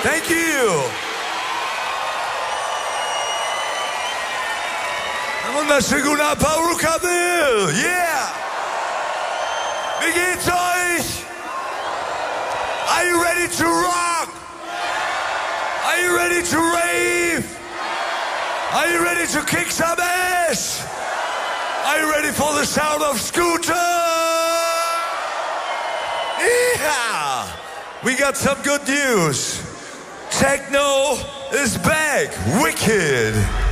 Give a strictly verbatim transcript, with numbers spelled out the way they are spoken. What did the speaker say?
Thank you. Wunderschönen guten Abend, Paul Camille. Yeah. Wie geht's euch? Are you ready to rock? Are you ready to rave? Are you ready to kick some ass? Are you ready for the sound of Scooter? Yeah! We got some good news. Techno is back. Wicked.